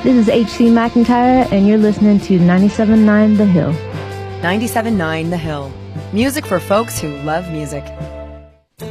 This is H.C. McIntyre, and you're listening to 97.9 The Hill. 97.9 The Hill. Music for folks who love music.